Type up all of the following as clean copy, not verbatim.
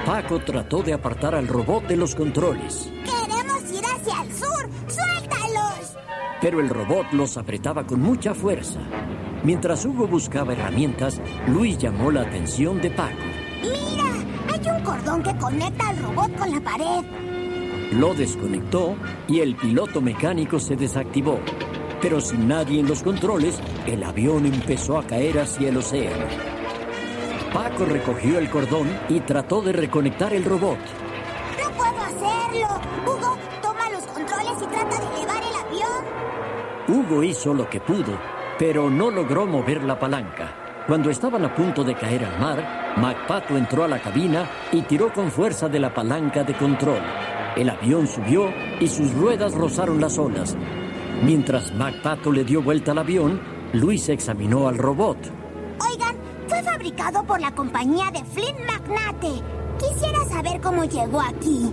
Paco trató de apartar al robot de los controles. ¡Queremos ir hacia el sur! ¡Suéltalos! Pero el robot los apretaba con mucha fuerza. Mientras Hugo buscaba herramientas, Luis llamó la atención de Paco. ¡Mira! Hay un cordón que conecta al robot con la pared. Lo desconectó y el piloto mecánico se desactivó. Pero sin nadie en los controles, el avión empezó a caer hacia el océano. Paco recogió el cordón y trató de reconectar el robot. ¡No puedo hacerlo! Hugo, toma los controles y trata de elevar el avión. Hugo hizo lo que pudo, pero no logró mover la palanca. Cuando estaban a punto de caer al mar, MacPato entró a la cabina y tiró con fuerza de la palanca de control. El avión subió y sus ruedas rozaron las olas. Mientras MacPato le dio vuelta al avión, Luis examinó al robot. Oigan, fue fabricado por la compañía de Flint Magnate. Quisiera saber cómo llegó aquí.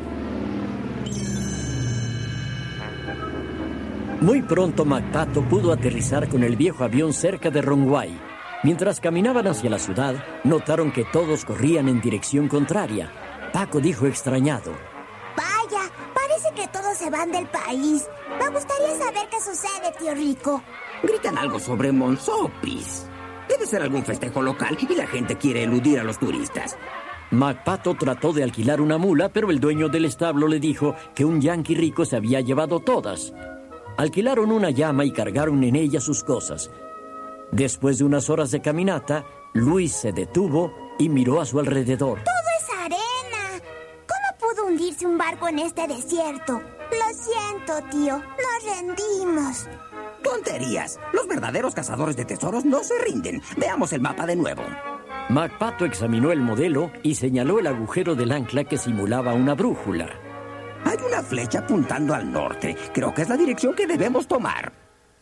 Muy pronto MacPato pudo aterrizar con el viejo avión cerca de Ronguay. Mientras caminaban hacia la ciudad, notaron que todos corrían en dirección contraria. Paco dijo extrañado: Vaya, parece que todos se van del país. Me gustaría saber qué sucede, tío Rico. Gritan algo sobre Monsopis. Debe ser algún festejo local y la gente quiere eludir a los turistas. MacPato trató de alquilar una mula, pero el dueño del establo le dijo que un yanqui rico se había llevado todas. Alquilaron una llama y cargaron en ella sus cosas. Después de unas horas de caminata, Luis se detuvo y miró a su alrededor. ¡Todo es arena! ¿Cómo pudo hundirse un barco en este desierto? Lo siento, tío. Nos rendimos. ¡Tonterías! Los verdaderos cazadores de tesoros no se rinden. Veamos el mapa de nuevo. MacPato examinó el modelo y señaló el agujero del ancla que simulaba una brújula. Hay una flecha apuntando al norte. Creo que es la dirección que debemos tomar.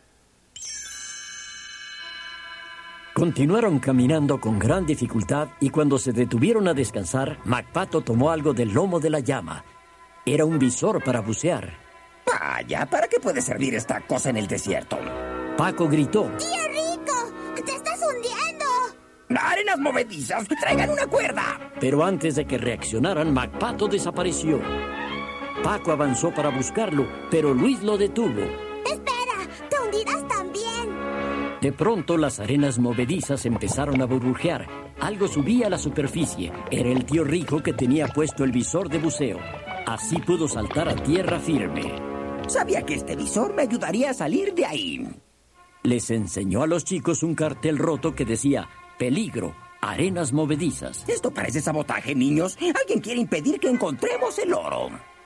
Continuaron caminando con gran dificultad y cuando se detuvieron a descansar, MacPato tomó algo del lomo de la llama. Era un visor para bucear. Vaya, ¿para qué puede servir esta cosa en el desierto? Paco gritó: ¡Tío Rico! ¡Te estás hundiendo! ¡Arenas movedizas! ¡Traigan una cuerda! Pero antes de que reaccionaran, MacPato desapareció. Paco avanzó para buscarlo, pero Luis lo detuvo. ¡Espera! ¡Te hundirás también! De pronto las arenas movedizas empezaron a burbujear. Algo subía a la superficie. Era el tío Rico que tenía puesto el visor de buceo. Así pudo saltar a tierra firme. Sabía que este visor me ayudaría a salir de ahí. Les enseñó a los chicos un cartel roto que decía: peligro, arenas movedizas. Esto parece sabotaje, niños. Alguien quiere impedir que encontremos el oro.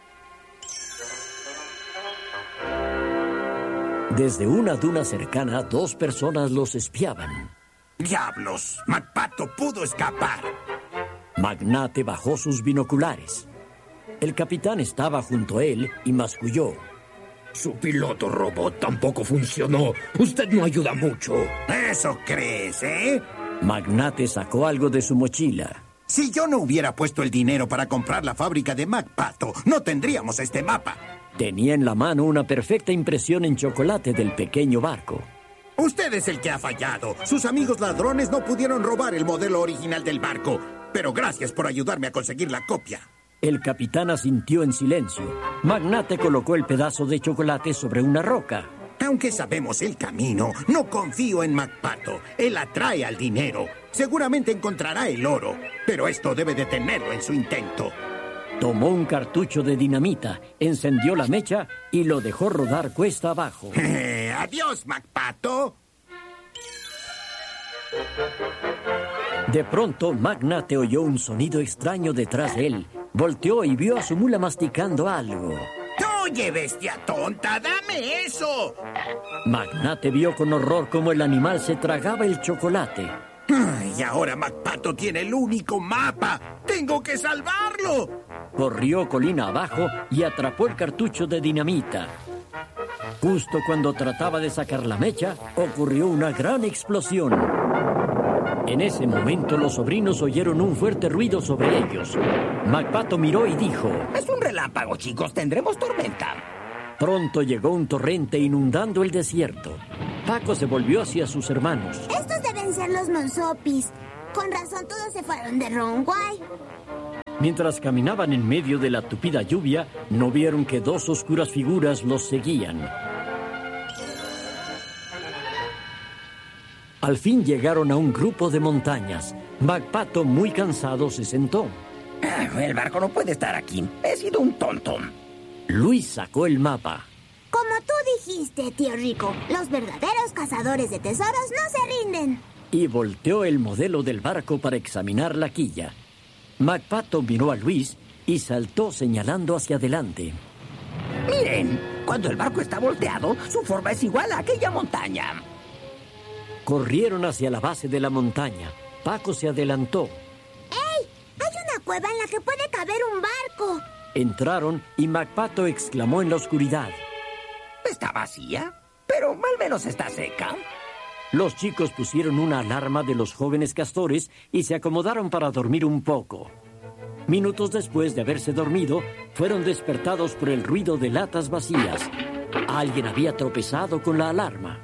Desde una duna cercana, dos personas los espiaban. ¡Diablos! MacPato pudo escapar. Magnate bajó sus binoculares. El capitán estaba junto a él y masculló: Su piloto robot tampoco funcionó. Usted no ayuda mucho. ¿Eso crees, eh? Magnate sacó algo de su mochila. Si yo no hubiera puesto el dinero para comprar la fábrica de MacPato, no tendríamos este mapa. Tenía en la mano una perfecta impresión en chocolate del pequeño barco. Usted es el que ha fallado. Sus amigos ladrones no pudieron robar el modelo original del barco. Pero gracias por ayudarme a conseguir la copia. El capitán asintió en silencio. Magnate colocó el pedazo de chocolate sobre una roca. Aunque sabemos el camino, no confío en MacPato. Él atrae al dinero. Seguramente encontrará el oro. Pero esto debe detenerlo en su intento. Tomó un cartucho de dinamita, encendió la mecha y lo dejó rodar cuesta abajo. ¡Adiós, MacPato! De pronto, Magnate oyó un sonido extraño detrás de él. Volteó y vio a su mula masticando algo. ¡Oye, bestia tonta! ¡Dame eso! Magnate vio con horror cómo el animal se tragaba el chocolate. Y ahora MacPato tiene el único mapa. ¡Tengo que salvarlo! Corrió colina abajo y atrapó el cartucho de dinamita. Justo cuando trataba de sacar la mecha, ocurrió una gran explosión. En ese momento, los sobrinos oyeron un fuerte ruido sobre ellos. MacPato miró y dijo: Es un relámpago, chicos. Tendremos tormenta. Pronto llegó un torrente inundando el desierto. Paco se volvió hacia sus hermanos. Estos deben ser los Monsopis. Con razón todos se fueron de Ronguay. Mientras caminaban en medio de la tupida lluvia, no vieron que dos oscuras figuras los seguían. Al fin llegaron a un grupo de montañas. McPato, muy cansado, se sentó. El barco no puede estar aquí. He sido un tonto. Luis sacó el mapa. Como tú dijiste, tío Rico, los verdaderos cazadores de tesoros no se rinden. Y volteó el modelo del barco para examinar la quilla. McPato miró a Luis y saltó señalando hacia adelante. Miren, cuando el barco está volteado, su forma es igual a aquella montaña. Corrieron hacia la base de la montaña. Paco se adelantó. ¡Ey! Hay una cueva en la que puede caber un barco. Entraron y McPato exclamó en la oscuridad. Está vacía, pero al menos está seca. Los chicos pusieron una alarma de los jóvenes castores y se acomodaron para dormir un poco. Minutos después de haberse dormido, fueron despertados por el ruido de latas vacías. Alguien había tropezado con la alarma.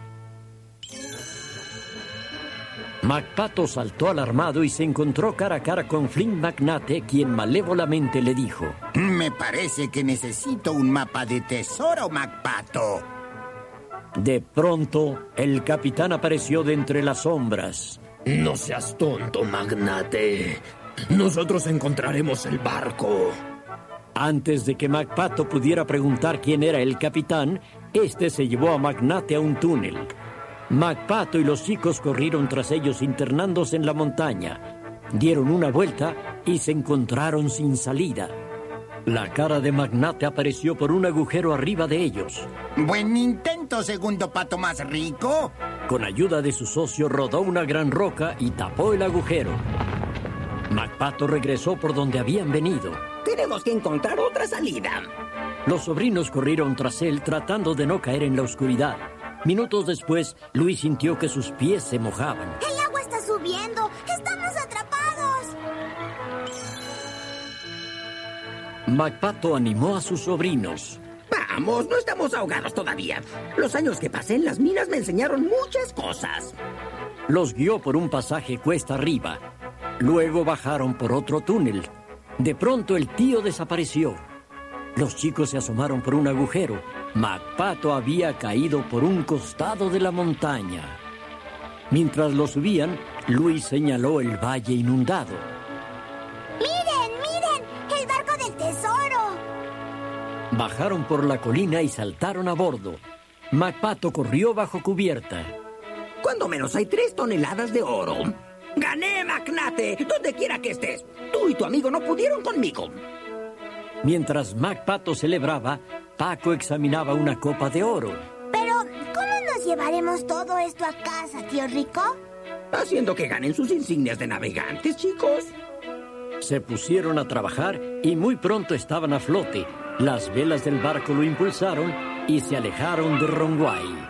McPato saltó alarmado y se encontró cara a cara con Flint McNatte, quien malévolamente le dijo: Me parece que necesito un mapa de tesoro, McPato. De pronto, el capitán apareció de entre las sombras. No seas tonto, McNatte. Nosotros encontraremos el barco. Antes de que McPato pudiera preguntar quién era el capitán, este se llevó a McNatte a un túnel. McPato y los chicos corrieron tras ellos internándose en la montaña. Dieron una vuelta y se encontraron sin salida. La cara de McNatte apareció por un agujero arriba de ellos. Buen intento, segundo pato más rico. Con ayuda de su socio rodó una gran roca y tapó el agujero. McPato regresó por donde habían venido. Tenemos que encontrar otra salida. Los sobrinos corrieron tras él tratando de no caer en la oscuridad. Minutos después, Luis sintió que sus pies se mojaban. ¡El agua está subiendo! ¡Estamos atrapados! McPato animó a sus sobrinos. Vamos, no estamos ahogados todavía. Los años que pasé en las minas me enseñaron muchas cosas. Los guió por un pasaje cuesta arriba. Luego bajaron por otro túnel. De pronto el tío desapareció. Los chicos se asomaron por un agujero. McPato había caído por un costado de la montaña. Mientras lo subían, Luis señaló el valle inundado. ¡Miren, miren! ¡El barco del tesoro! Bajaron por la colina y saltaron a bordo. McPato corrió bajo cubierta. Cuando menos hay 3 toneladas de oro. ¡Gané, McNatte! Donde quiera que estés. Tú y tu amigo no pudieron conmigo. Mientras McPato celebraba, Paco examinaba una copa de oro. Pero, ¿cómo nos llevaremos todo esto a casa, tío Rico? Haciendo que ganen sus insignias de navegantes, chicos. Se pusieron a trabajar y muy pronto estaban a flote. Las velas del barco lo impulsaron y se alejaron de Ronguay.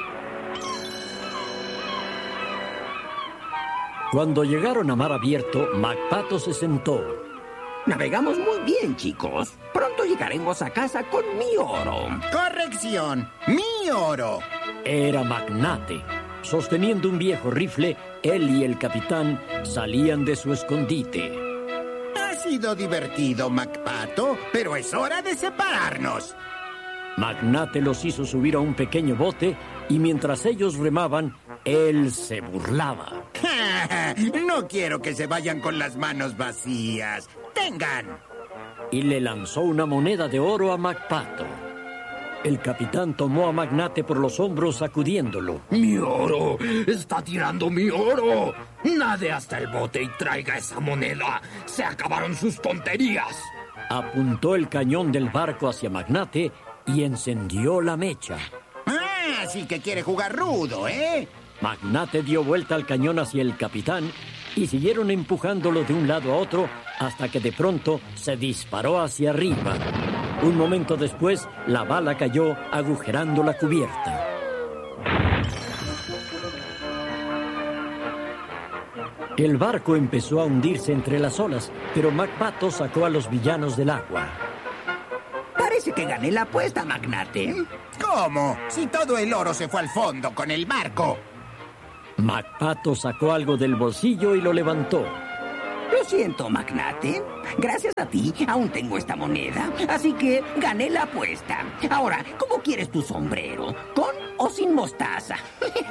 Cuando llegaron a mar abierto, McPato se sentó. Navegamos muy bien, chicos. Pronto llegaremos a casa con mi oro. Corrección, mi oro. Era McNatte. Sosteniendo un viejo rifle, él y el capitán salían de su escondite. Ha sido divertido, McPato, pero es hora de separarnos. McNatte los hizo subir a un pequeño bote y mientras ellos remaban, él se burlaba. No quiero que se vayan con las manos vacías. ¡Tengan! Y le lanzó una moneda de oro a McPato. El capitán tomó a McNatte por los hombros sacudiéndolo. ¡Mi oro! ¡Está tirando mi oro! Nade hasta el bote y traiga esa moneda. ¡Se acabaron sus tonterías! Apuntó el cañón del barco hacia McNatte y encendió la mecha. Ah, sí que quiere jugar rudo, ¿eh? McNatte dio vuelta al cañón hacia el capitán y siguieron empujándolo de un lado a otro hasta que de pronto se disparó hacia arriba. Un momento después, la bala cayó agujerando la cubierta. El barco empezó a hundirse entre las olas, pero McPato sacó a los villanos del agua. Parece que gané la apuesta, McNatte. ¿Cómo? Si todo el oro se fue al fondo con el barco. McPato sacó algo del bolsillo y lo levantó. Lo siento, Magnate. Gracias a ti, aún tengo esta moneda. Así que gané la apuesta. Ahora, ¿cómo quieres tu sombrero? ¿Con o sin mostaza?